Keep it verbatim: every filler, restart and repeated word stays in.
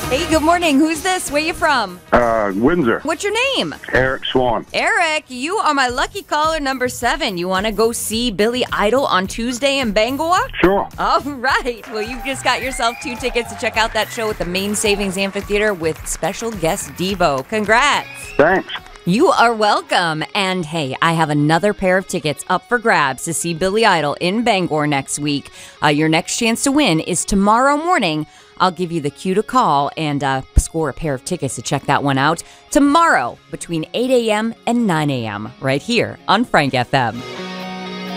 Hey, good morning. Who's this? Where you from? Uh, Windsor. What's your name? Eric Swan. Eric, you are my lucky caller number seven. You want to go see Billy Idol on Tuesday in Bangor? Sure. All right. Well, you just got yourself two tickets to check out that show at the Main Savings Amphitheater with special guest Devo. Congrats. Thanks. You are welcome. And hey, I have another pair of tickets up for grabs to see Billy Idol in Bangor next week. Uh, your next chance to win is tomorrow morning. I'll give you the cue to call and uh, score a pair of tickets to check that one out tomorrow between eight a.m. and nine a.m. right here on Frank F M.